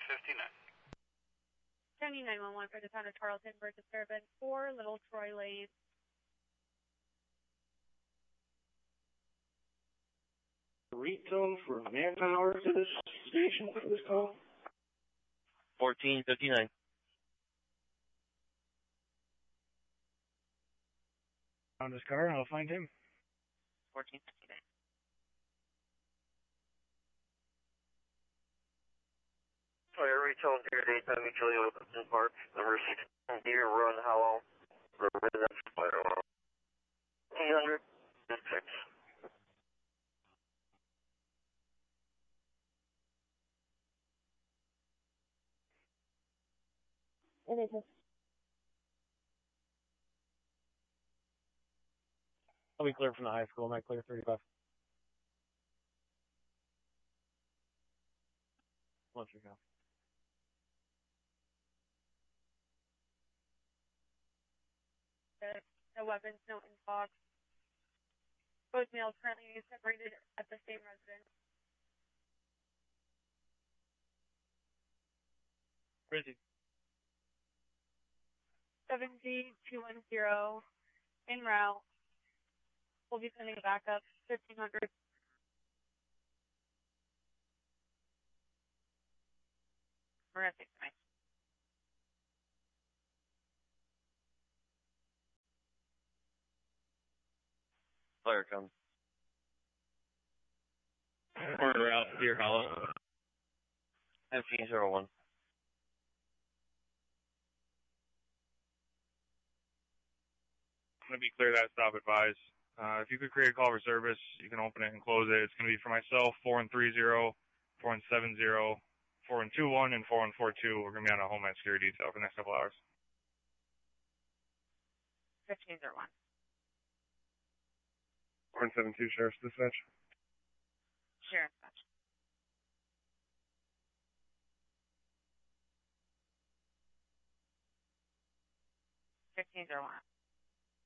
County 911 for the town of Tarleton for disturbance 4 Little Troy Lane. Retone for manpower to this station for this call. 1459. On this car, and I'll find him. 1459. Fire retone here, daytime mutually open park, number 16, Deer Run Hollow, residential fire alarm. 800, 6. I'll be clear from the high school. Am I clear 35? Once we go. No weapons, no inbox. Both males currently separated at the same residence. Bridget. 7G210 en route. We'll be sending a backup 1500. We're at 69. Fire comes. Corner route, Deer Hollow. 1501. I'm going to be clear that stop advised. If you could create a call for service, you can open it and close it. It's going to be for myself, 4130, 4170, 4121, and 4142. We're going to be on a Homeland Security detail for the next couple hours. 1501. 172, Sheriff's Dispatch. Sheriff's Dispatch. 1501.